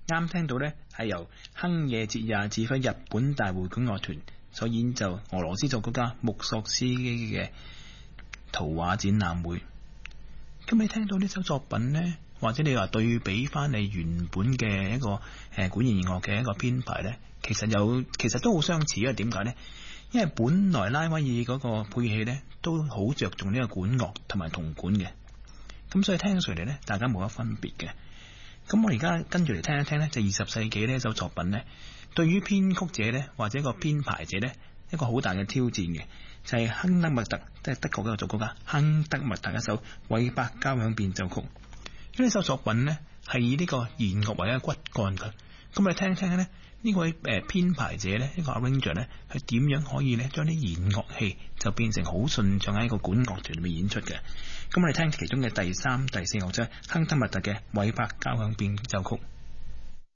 啱聽到呢係由亨野哲也指揮日本大會管樂團所演奏俄羅斯作曲家穆索斯基嘅圖畫展覽會。咁你聽到呢首作品呢，或者你話對比翻你原本嘅一個管弦樂嘅一個編排呢，其實都好相似嘅。點解呢？因為本來拉威爾嗰個配器呢都好着重呢個管樂同埋銅管嘅，咁所以聽上嚟呢，大家冇乜分別嘅。咁我而家跟住嚟聽一聽呢，就20世紀呢一首作品呢，對於編曲者呢，或者一個編排者呢，一個好大嘅挑戰嘅，就係亨德默特，即係德國嘅作曲家亨德默特一首韋伯交響變奏曲。呢首作品呢係以呢個弦樂為一個骨幹嘅，咁你聽一聽呢，呢位編排者呢，一個 arranger 呢，係點樣可以呢將啲弦樂器就變成好順暢喺一個管樂團裏面演出嘅。咁我哋聽其中嘅第3、第4樂章亨德默特嘅韋伯交響變奏曲。